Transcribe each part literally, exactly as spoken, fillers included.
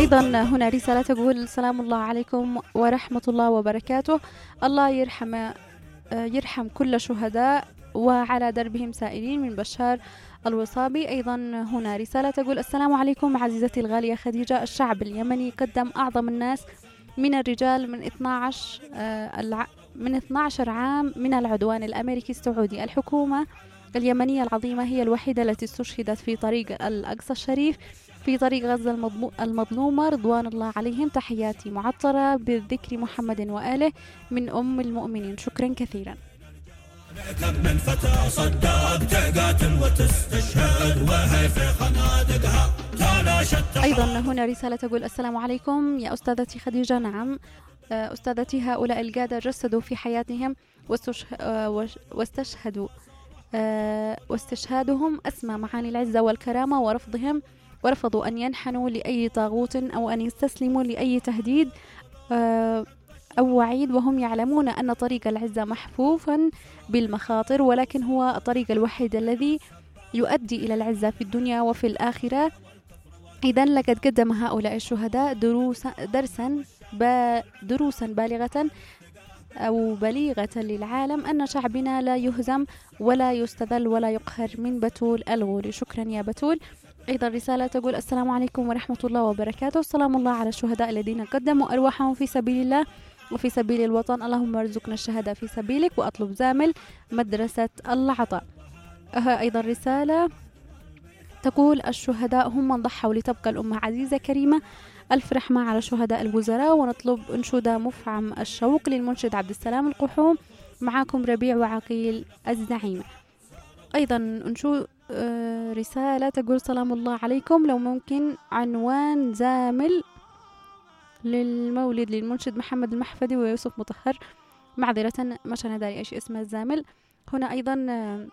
أيضا هنا رسالة تقول: سلام الله عليكم ورحمة الله وبركاته. الله يرحم يرحم كل شهداء وعلى دربهم سائرين، من بشار الوصابي. أيضا هنا رسالة تقول: السلام عليكم عزيزتي الغالية خديجة. الشعب اليمني قدم أعظم الناس من الرجال من اثنا عشر آه الع... من اثنا عشر عام من العدوان الأمريكي السعودي. الحكومة اليمنية العظيمة هي الوحيدة التي استشهدت في طريق الأقصى الشريف، في طريق غزة المضمو... المظلومة، رضوان الله عليهم. تحياتي معطرة بالذكر محمد وآله من أم المؤمنين. شكرا كثيرا. كم من فتى صدق تقاتل وتستشهد وهي في خنادقها تلاشت. أيضا هنا رسالة تقول: السلام عليكم يا أستاذتي خديجة. نعم أستاذتي، هؤلاء القادة جسدوا في حياتهم واستشهدوا واستشهادهم أسمى معاني العزة والكرامة، ورفضهم ورفضوا أن ينحنوا لأي طاغوت أو أن يستسلموا لأي تهديد أو وعيد، وهم يعلمون أن طريق العزة محفوفا بالمخاطر، ولكن هو الطريق الوحيد الذي يؤدي إلى العزة في الدنيا وفي الآخرة. إذن لقد قدم هؤلاء الشهداء دروسا درسا دروسا بالغة أو بليغة للعالم أن شعبنا لا يهزم ولا يستذل ولا يقهر. من بتول الغولي. شكرا يا بتول. أيضا رسالة تقول: السلام عليكم ورحمة الله وبركاته. السلام الله على الشهداء الذين قدموا أرواحهم في سبيل الله وفي سبيل الوطن. اللهم ارزقنا الشهادة في سبيلك. وأطلب زامل مدرسة العطاء. أيضا رسالة تقول: الشهداء هم من ضحوا لتبقى الأمة عزيزة كريمة. ألف رحمة على شهداء الوزراء. ونطلب أنشودة مفعم الشوق للمنشد عبد السلام القحوم. معكم ربيع وعقيل الزعيمة. أيضا أنشو آه رسالة تقول: سلام الله عليكم، لو ممكن عنوان زامل للمولد للمنشد محمد المحفدي ويوسف مطهر. معذرة مش أنا داري إيش اسم الزامل. هنا أيضا آه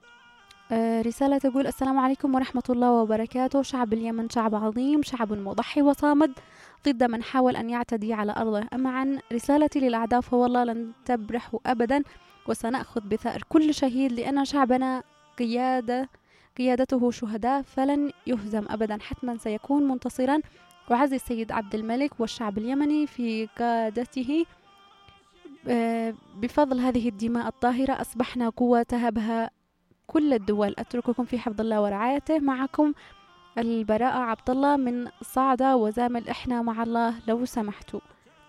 آه رسالة تقول: السلام عليكم ورحمة الله وبركاته. شعب اليمن شعب عظيم، شعب مضحي وصامد ضد من حاول أن يعتدي على أرضه. أما عن رسالتي للأعداء فوالله لن تبرحوا أبدا، وسنأخذ بثأر كل شهيد، لأن شعبنا قيادة قيادته شهداء فلن يهزم أبدا، حتما سيكون منتصرا. وعزي السيد عبد الملك والشعب اليمني في قادته. آه بفضل هذه الدماء الطاهرة أصبحنا قوة تهبها كل الدول. أترككم في حفظ الله ورعايته. معكم البراءة عبد الله من صعدة وزامل. إحنا مع الله لو سمحتوا.